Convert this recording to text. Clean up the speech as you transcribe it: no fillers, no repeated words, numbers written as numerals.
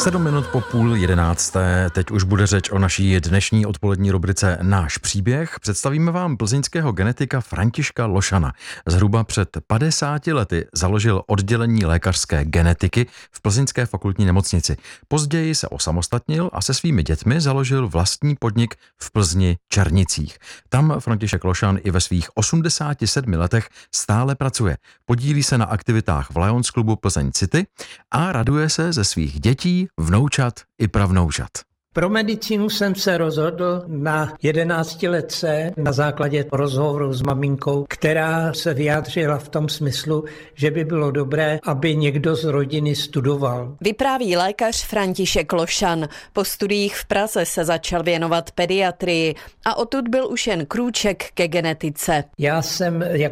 7 minut po 10:30. Teď už bude řeč o naší dnešní odpolední rubrice Náš příběh. Představíme vám plzeňského genetika Františka Lošana. Zhruba před 50 lety založil oddělení lékařské genetiky v plzeňské fakultní nemocnici. Později se osamostatnil a se svými dětmi založil vlastní podnik v Plzni Černicích. Tam František Lošan i ve svých 87 letech stále pracuje. Podílí se na aktivitách v Lions klubu Plzeň City a raduje se ze svých dětí, vnoučat i pravnoučat. Pro medicínu jsem se rozhodl na 11 letce na základě rozhovoru s maminkou, která se vyjádřila v tom smyslu, že by bylo dobré, aby někdo z rodiny studoval. Vypráví lékař František Lošan. Po studiích v Praze se začal věnovat pediatrii a odtud byl už jen krůček ke genetice. Já jsem